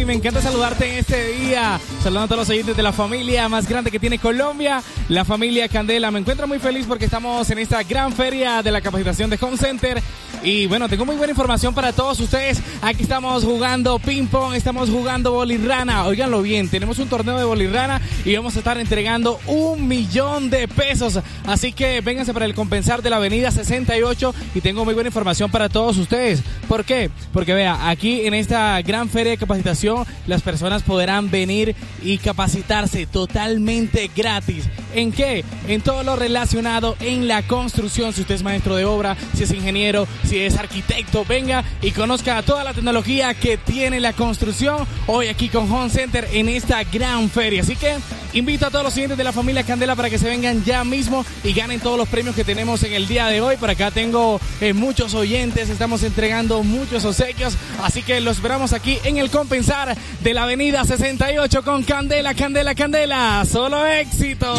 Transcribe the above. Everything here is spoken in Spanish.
me encanta saludarte en este día. Saludando a todos los oyentes de la familia más grande que tiene Colombia, la familia Candela. Me encuentro muy feliz porque estamos en esta gran feria de la capacitación de Home Center. Y bueno, tengo muy buena información para todos ustedes. Aquí estamos jugando ping pong, estamos jugando bolirrana. Óiganlo bien, tenemos un torneo de bolirrana y vamos a estar entregando 1 millón de pesos. Así que vénganse para el compensar de la avenida 68 y tengo muy buena información para todos ustedes. ¿Por qué? Porque vea, aquí en esta gran feria de capacitación las personas podrán venir y capacitarse totalmente gratis. ¿En qué? En todo lo relacionado en la construcción. Si usted es maestro de obra, si es ingeniero, si es arquitecto, venga y conozca toda la tecnología que tiene la construcción hoy aquí con Home Center en esta gran feria. Así que invito a todos los clientes de la familia Candela para que se vengan ya mismo y ganen todos los premios que tenemos en el día de hoy. Por acá tengo muchos oyentes, estamos entregando muchos obsequios, así que los esperamos aquí en el compensar de la avenida 68 con Candela, Candela, Candela. Solo éxito.